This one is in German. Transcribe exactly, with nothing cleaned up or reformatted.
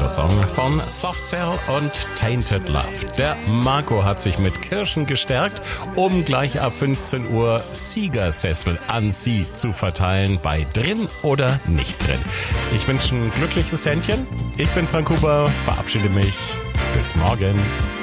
cooler Song von Soft Cell und Tainted Love. Der Marco hat sich mit Kirschen gestärkt, um gleich ab fünfzehn Uhr Siegersessel an Sie zu verteilen bei Drin oder Nicht Drin. Ich wünsche ein glückliches Händchen. Ich bin Frank Huber, verabschiede mich. Bis morgen.